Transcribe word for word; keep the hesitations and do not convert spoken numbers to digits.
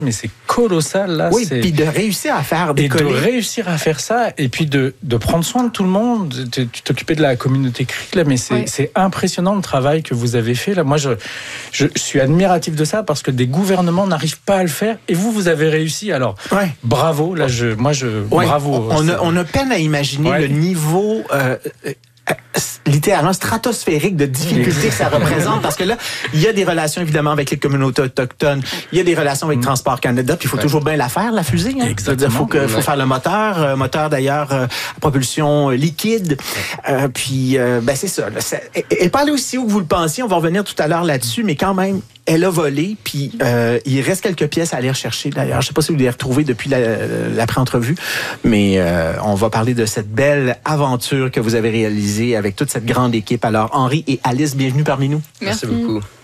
mais c'est colossal là. Oui, c'est... puis de réussir à faire décoller. Et de réussir à faire ça, et puis de, de prendre soin de tout le monde. Tu t'occupais de la communauté cric, là, mais c'est, oui. c'est impressionnant le travail que vous avez fait là. Moi, je, je suis admiratif de ça parce que des gouvernements n'arrivent pas à le faire, et vous, vous avez réussi. Alors, ouais. bravo. Là, je, moi, je, ouais. bravo. On a, on a peine à imaginer ouais. le niveau. Euh, littéralement stratosphérique de difficultés que ça représente, parce que là, il y a des relations évidemment avec les communautés autochtones, il y a des relations avec mmh. Transport Canada, puis il faut ouais. toujours bien la faire, la fusée. Hein? Exactement. Il faut, que, faut faire le moteur, euh, moteur d'ailleurs euh, à propulsion liquide, euh, puis euh, ben c'est ça. Là, ça elle pas allée aussi haut que vous le pensiez, on va revenir tout à l'heure là-dessus, mais quand même, elle a volé, puis euh, il reste quelques pièces à aller rechercher d'ailleurs. Je ne sais pas si vous les retrouvez depuis la, la pré-entrevue, mais euh, on va parler de cette belle aventure que vous avez réalisée avec toute cette grande équipe. Alors, Henri et Alice, bienvenue parmi nous. Merci, Merci beaucoup.